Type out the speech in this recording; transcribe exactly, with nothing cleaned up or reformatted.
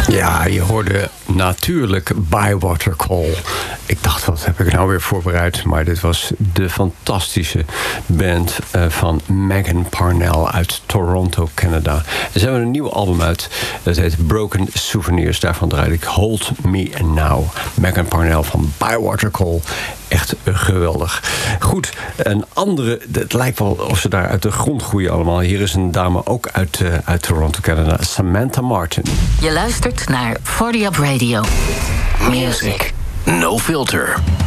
Ja, je hoorde natuurlijk Bywater Call. Ik dacht, wat heb ik nou weer voorbereid? Maar dit was de fantastische band uh, van Megan Parnell uit Toronto, Canada. En ze hebben een nieuw album uit. Dat heet Broken Souvenirs. Daarvan draaide ik Hold Me Now. Megan Parnell van Bywater Call. Echt geweldig. Goed, een andere... Het lijkt wel of ze daar uit de grond groeien allemaal. Hier is een dame ook uit, uh, uit Toronto, Canada. Samantha Martin. Je luistert naar forty Up Radio. Music. No filter.